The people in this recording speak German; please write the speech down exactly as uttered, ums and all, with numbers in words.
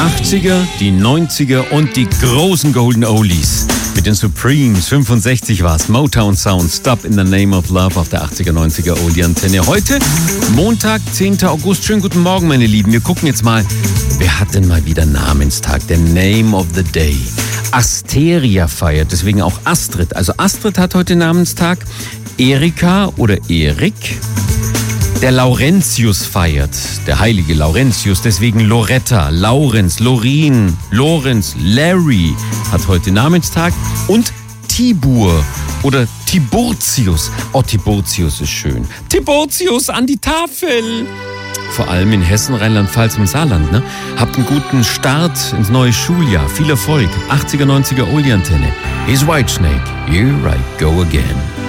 achtziger, die neunziger und die großen Golden Oldies. Mit den Supremes, fünfundsechzig war's, Motown Sound, Stop in the Name of Love auf der achtziger, neunziger Oldie-Antenne. Heute, Montag, zehnter August. Schönen guten Morgen, meine Lieben. Wir gucken jetzt mal, wer hat denn mal wieder Namenstag? Der Name of the Day. Asteria feiert, deswegen auch Astrid. Also Astrid hat heute Namenstag. Erika oder Erik. Der Laurentius feiert, der heilige Laurentius, deswegen Loretta, Laurenz, Lorin, Lorenz, Larry hat heute Namenstag und Tibur oder Tiburtius. Oh, Tiburtius ist schön. Tiburtius an die Tafel! Vor allem in Hessen, Rheinland-Pfalz und Saarland, ne? Habt einen guten Start ins neue Schuljahr. Viel Erfolg. achtziger, neunziger Oldie-Antenne. Here's Whitesnake. Here I go again.